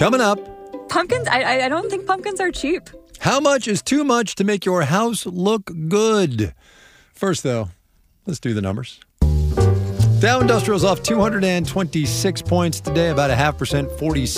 Coming up. Pumpkins? I don't think pumpkins are cheap. How much is too much to make your house look good? First, though, let's do the numbers. Dow Industrial's off 226 points today, about 0.5%,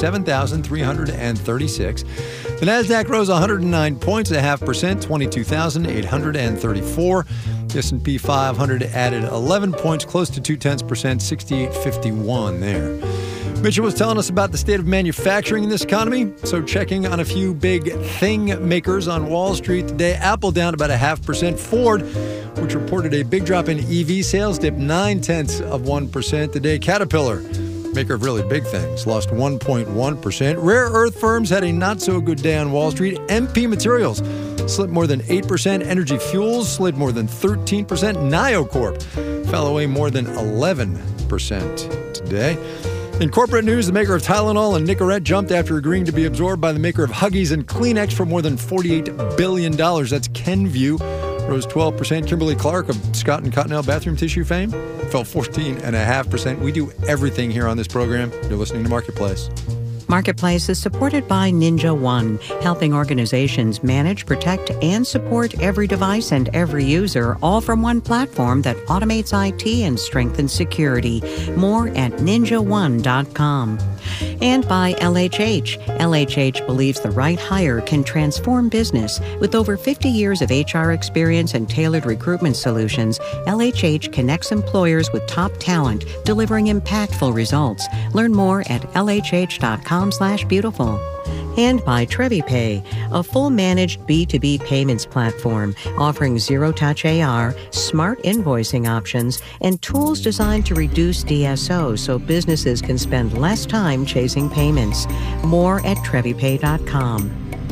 47,336. The Nasdaq rose 109 points, 0.5%, 22,834. The S&P 500 added 11 points, close to 0.2%, 68.51 there. Mitchell was telling us about the state of manufacturing in this economy, so checking on a few big thing makers on Wall Street today. Apple down about 0.5%. Ford, which reported a big drop in EV sales, dipped 0.9% today. Caterpillar, maker of really big things, lost 1.1%. Rare earth firms had a not-so-good day on Wall Street. MP Materials slipped more than 8%. Energy Fuels slid more than 13%. NioCorp fell away more than 11% today. In corporate news, the maker of Tylenol and Nicorette jumped after agreeing to be absorbed by the maker of Huggies and Kleenex for more than $48 billion. That's Kenvue. Rose 12%. Kimberly-Clark of Scott & Cottonelle bathroom tissue fame fell 14.5%. We do everything here on this program. You're listening to Marketplace. Marketplace is supported by Ninja One, helping organizations manage, protect, and support every device and every user, all from one platform that automates IT and strengthens security. More at ninjaone.com. And by LHH. LHH believes the right hire can transform business. With over 50 years of HR experience and tailored recruitment solutions, LHH connects employers with top talent, delivering impactful results. Learn more at lhh.com/beautiful. And by TreviPay, a full managed B2B payments platform offering zero-touch AR, smart invoicing options, and tools designed to reduce DSO so businesses can spend less time chasing payments. More at TreviPay.com.